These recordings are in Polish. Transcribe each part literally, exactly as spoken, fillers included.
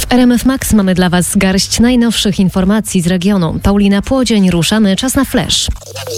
W R M F Max mamy dla Was garść najnowszych informacji z regionu. Paulina Płodzień, ruszamy, czas na flash.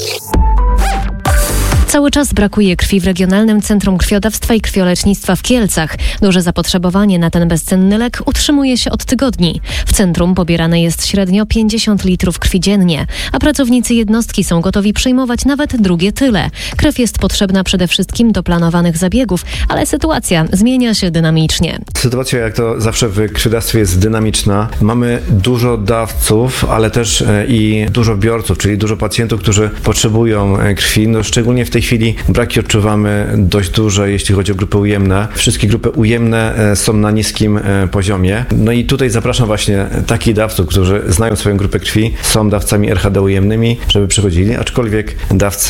Cały czas brakuje krwi w Regionalnym Centrum Krwiodawstwa i Krwiolecznictwa w Kielcach. Duże zapotrzebowanie na ten bezcenny lek utrzymuje się od tygodni. W centrum pobierane jest średnio pięćdziesiąt litrów krwi dziennie, a pracownicy jednostki są gotowi przyjmować nawet drugie tyle. Krew jest potrzebna przede wszystkim do planowanych zabiegów, ale sytuacja zmienia się dynamicznie. Sytuacja, jak to zawsze w krwiodawstwie, jest dynamiczna. Mamy dużo dawców, ale też i dużo biorców, czyli dużo pacjentów, którzy potrzebują krwi. No, szczególnie w tej chwili braki odczuwamy dość duże, jeśli chodzi o grupy ujemne. Wszystkie grupy ujemne są na niskim poziomie. No i tutaj zapraszam właśnie takich dawców, którzy znają swoją grupę krwi, są dawcami R H D ujemnymi, żeby przychodzili, aczkolwiek dawcy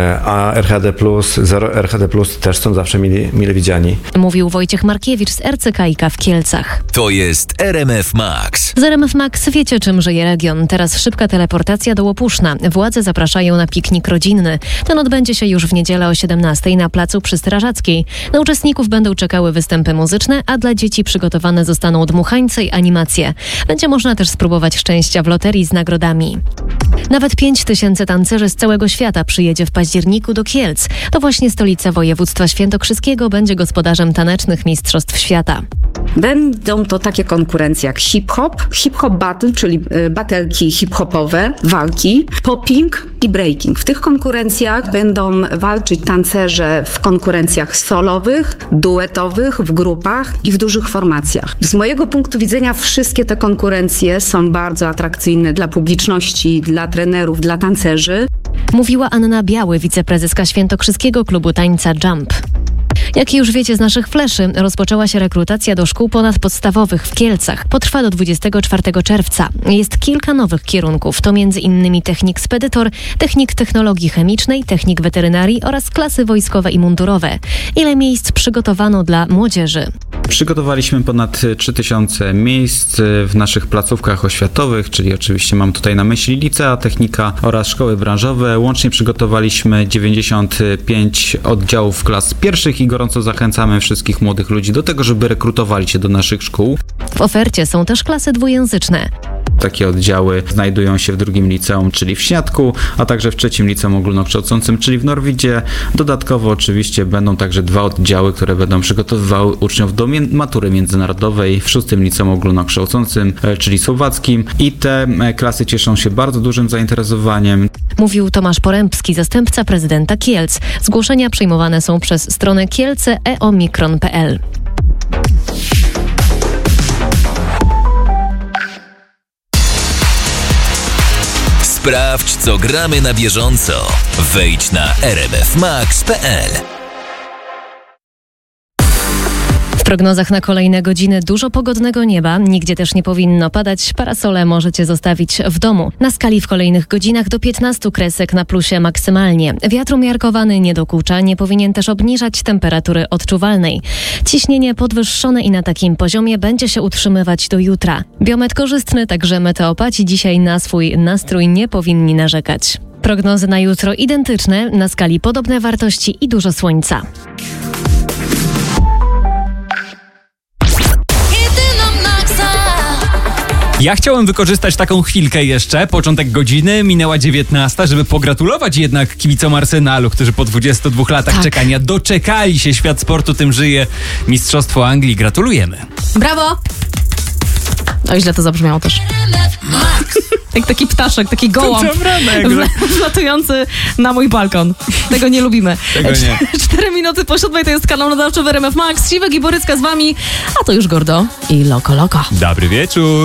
A R H D plus, zero R H D plus też są zawsze mile, mile widziani. Mówił Wojciech Markiewicz z R C K I K w Kielcach. To jest R M F Max. Z R M F Max wiecie, czym żyje region. Teraz szybka teleportacja do Łopuszna. Władze zapraszają na piknik rodzinny. Ten odbędzie się już w niedzielę o siedemnastej na placu przy Strażackiej. Na uczestników będą czekały występy muzyczne, a dla dzieci przygotowane zostaną dmuchańce i animacje. Będzie można też spróbować szczęścia w loterii z nagrodami. Nawet pięć tysięcy tancerzy z całego świata przyjedzie w październiku do Kielc. To właśnie stolica województwa świętokrzyskiego będzie gospodarzem tanecznych mistrzostw świata. Będą to takie konkurencje jak hip-hop, hip-hop battle, czyli batelki hip-hopowe, walki, popping i breaking. W tych konkurencjach będą walczyć tancerze w konkurencjach solowych, duetowych, w grupach i w dużych formacjach. Z mojego punktu widzenia wszystkie te konkurencje są bardzo atrakcyjne dla publiczności, dla trenerów, dla tancerzy. Mówiła Anna Biały, wiceprezeska Świętokrzyskiego Klubu Tańca Jump. Jak już wiecie z naszych fleszy, rozpoczęła się rekrutacja do szkół ponadpodstawowych w Kielcach. Potrwa do dwudziestego czwartego czerwca. Jest kilka nowych kierunków, to między innymi technik spedytor, technik technologii chemicznej, technik weterynarii oraz klasy wojskowe i mundurowe. Ile miejsc przygotowano dla młodzieży? Przygotowaliśmy ponad trzy tysiące miejsc w naszych placówkach oświatowych, czyli oczywiście mam tutaj na myśli licea, technika oraz szkoły branżowe. Łącznie przygotowaliśmy dziewięćdziesiąt pięć oddziałów klas pierwszych i gorąco zachęcamy wszystkich młodych ludzi do tego, żeby rekrutowali się do naszych szkół. W ofercie są też klasy dwujęzyczne. Takie oddziały znajdują się w drugim liceum, czyli w Śniadku, a także w trzecim liceum ogólnokształcącym, czyli w Norwidzie. Dodatkowo oczywiście będą także dwa oddziały, które będą przygotowywały uczniów do matury międzynarodowej w szóstym liceum ogólnokształcącym, czyli słowackim, i te klasy cieszą się bardzo dużym zainteresowaniem. Mówił Tomasz Porębski, zastępca prezydenta Kielc. Zgłoszenia przyjmowane są przez stronę kielce kropka e omikron kropka p l. Sprawdź, co gramy na bieżąco. Wejdź na r m f max kropka p l. W prognozach na kolejne godziny dużo pogodnego nieba, nigdzie też nie powinno padać. Parasole możecie zostawić w domu. Na skali w kolejnych godzinach do piętnastu kresek na plusie maksymalnie. Wiatr umiarkowany nie dokucza, nie powinien też obniżać temperatury odczuwalnej. Ciśnienie podwyższone i na takim poziomie będzie się utrzymywać do jutra. Biometr korzystny, także meteopaci dzisiaj na swój nastrój nie powinni narzekać. Prognozy na jutro identyczne, na skali podobne wartości i dużo słońca. Ja chciałem wykorzystać taką chwilkę jeszcze, początek godziny, minęła dziewiętnasta, żeby pogratulować jednak kibicom Arsenalu, którzy po dwudziestu dwóch latach tak. czekania doczekali się. Świat sportu tym żyje. Mistrzostwo Anglii. Gratulujemy. Brawo! O, źle to zabrzmiało też. Jak taki ptaszek, taki gołąb wlatujący na mój balkon. Tego nie lubimy. Tego nie. Cztery minuty po siódmej to jest kanał nadawczy w R M F Max. Siwek i Borycka z wami, a to już Gordo i Loko Loko. Dobry wieczór.